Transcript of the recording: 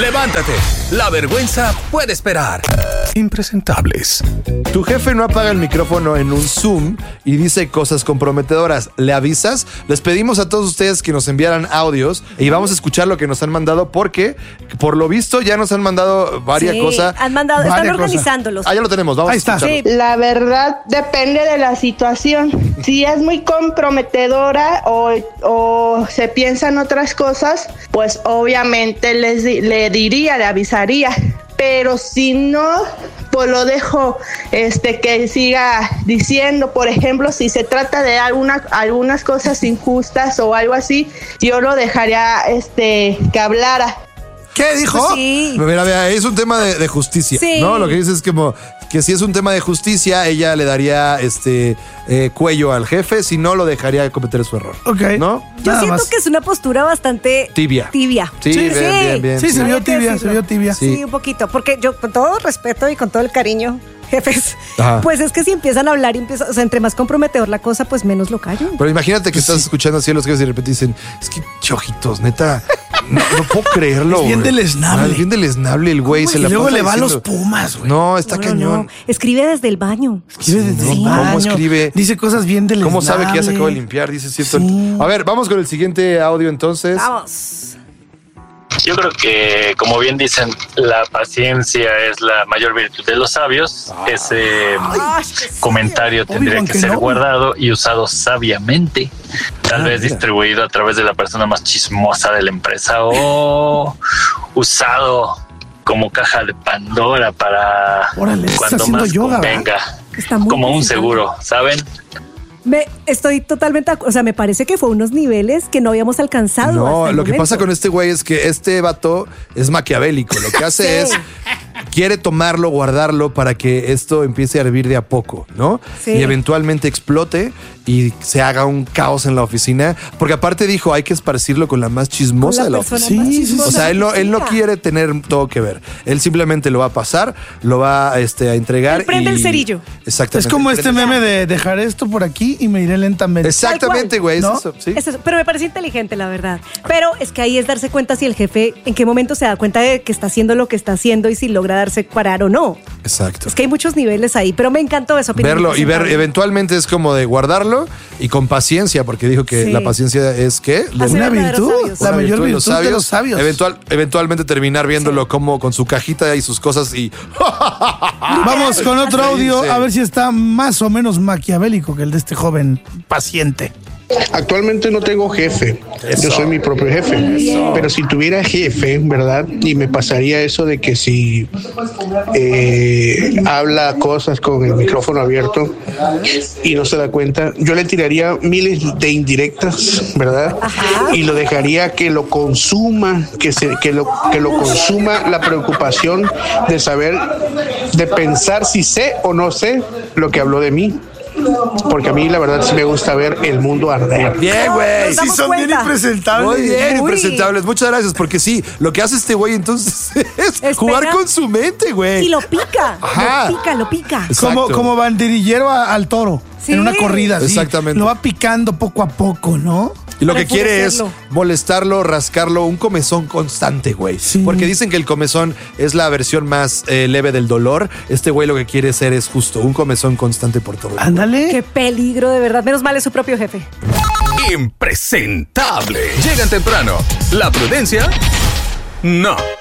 Levántate, la vergüenza puede esperar. Impresentables. Tu jefe no apaga el micrófono en un Zoom y dice cosas comprometedoras. ¿Le avisas? Les pedimos a todos ustedes que nos enviaran audios y vamos a escuchar lo que nos han mandado porque, por lo visto, ya nos han mandado varias cosas. Están organizándolos. Ya lo tenemos, vamos Ahí está. a escucharlo. Sí. La verdad depende de la situación. Si es muy comprometedora o se piensan otras cosas, pues obviamente le avisaría. Pero si no, pues lo dejo que siga diciendo. Por ejemplo, si se trata de algunas cosas injustas o algo así, yo lo dejaría que hablara. ¿Qué dijo? Pues sí. Mira, es un tema de justicia, Sí. ¿no? Lo que dice es como que si es un tema de justicia, ella le daría cuello al jefe, si no lo dejaría cometer su error. Ok. ¿No? Yo Nada siento más. que es una postura bastante Tibia. Sí, Bien. Sí, se Hay vio que tibia, decirlo. Sí. Sí, un poquito. Porque yo, con todo respeto y con todo el cariño, jefes, Ajá. pues es que si empiezan a hablar o sea, entre más comprometedor la cosa, pues menos lo callo. Pero imagínate que estás escuchando así a los jefes y de repente dicen, es que chojitos, neta, no puedo creerlo. Es bien güey. deleznable. Es bien deleznable el güey. Se Y la luego pasa le va a los diciendo, Pumas, güey. No, está No. cañón. Escribe desde el baño. Escribe desde Sí, el ¿no? baño. ¿Cómo escribe? Dice cosas bien deleznables. ¿Cómo sabe que ya se acabó de limpiar? Dice cierto. Sí. A ver, vamos con el siguiente audio entonces. Vamos. Yo creo que, como bien dicen, la paciencia es la mayor virtud de los sabios. Ese comentario tendría Obi-Wan que ser Kenobi. guardado y usado sabiamente. Tal vez distribuido a través de la persona más chismosa de la empresa o usado como caja de Pandora para Órale, está cuando haciendo más yoga, convenga. Está muy Como un presentable. seguro, ¿saben? Estoy totalmente, o sea, me parece que fue unos niveles que no habíamos alcanzado. No, hasta el lo que momento. pasa con este güey es que este vato es maquiavélico. Lo que hace es, quiere tomarlo, guardarlo para que esto empiece a hervir de a poco, ¿no? Sí. Y eventualmente explote y se haga un caos en la oficina. Porque aparte dijo, hay que esparcirlo con la más chismosa Con de la persona oficina. más Sí, chismosa O sea, él no de la oficina. quiere tener todo que ver. Él simplemente lo va a pasar, lo va a entregar. Él prende y- el cerillo. Exactamente. Es como Él este prende- meme de dejar esto por aquí y me iré lentamente. Exactamente, güey. ¿No? Es eso, sí. Es eso, pero me parece inteligente, la verdad. Pero es que ahí es darse cuenta si el jefe, en qué momento se da cuenta de que está haciendo lo que está haciendo y si logra darse parar o no. Exacto. Es que hay muchos niveles ahí, pero me encantó esa opinión. Verlo y ver, presentable. eventualmente es como de guardarlo y con paciencia, porque dijo que Sí. la paciencia es ¿qué? Hace Una verdaderos virtud. sabios. La Una mayor de virtud de los sabios. Eventualmente terminar viéndolo como con su cajita y sus cosas y Vamos con otro Sí, audio sí. a ver si está más o menos maquiavélico que el de este joven paciente. Actualmente no tengo jefe, yo soy mi propio jefe, pero si tuviera jefe, ¿verdad? Y me pasaría eso de que si habla cosas con el micrófono abierto y no se da cuenta, yo le tiraría miles de indirectas, ¿verdad? Y lo dejaría que lo consuma, que lo consuma la preocupación de saber, de pensar si sé o no sé lo que habló de mí. Porque a mí la verdad sí me gusta ver el mundo arder. bien, güey. Nos damos cuenta. impresentables. Muy bien, Muy. impresentables. Muchas gracias, porque sí, lo que hace este güey entonces es Espera. jugar con su mente, güey. Y lo pica, Ajá. lo pica. Como, Exacto. como banderillero al toro. Sí. En una corrida. Así. Exactamente. Lo va picando poco a poco, ¿no? Y lo que quiere es Enfurecerlo. molestarlo, rascarlo, un comezón constante, güey. Sí. Porque dicen que el comezón es la versión más leve del dolor. Este güey lo que quiere hacer es justo un comezón constante por todo. Ándale. Qué peligro, de verdad. Menos mal es su propio jefe. Impresentable. Llegan temprano. La prudencia, no.